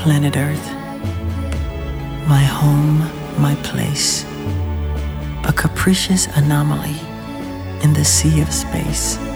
planet Earth, my home, my place, a capricious anomaly in the sea of space.